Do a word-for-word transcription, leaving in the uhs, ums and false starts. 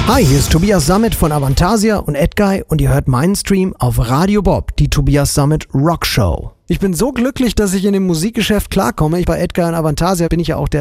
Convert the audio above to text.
Hi, hier ist Tobias Sammet von Avantasia und Edguy und ihr hört meinen Stream auf Radio Bob, die Tobias Sammet Rock Show. Ich bin so glücklich, dass ich in dem Musikgeschäft klarkomme. Ich bei Edguy und Avantasia bin ich ja auch der